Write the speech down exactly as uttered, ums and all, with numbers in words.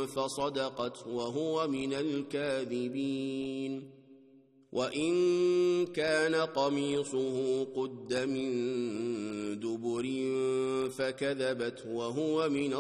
فصدقت وهو من الكاذبين وإن كان قميصه قد من دبر فكذبت وهو من